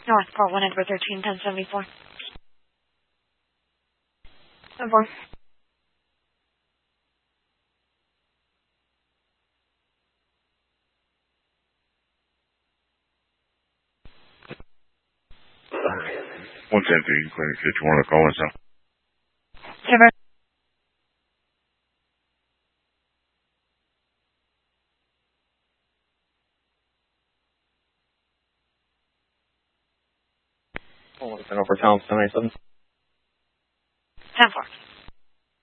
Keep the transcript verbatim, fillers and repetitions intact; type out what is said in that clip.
Northport, one Edward thirteen, ten seventy-four. ten four. one ten three, Clinic fifty-one, to call myself. Never. Oh, over Thompson, ten four. ten four.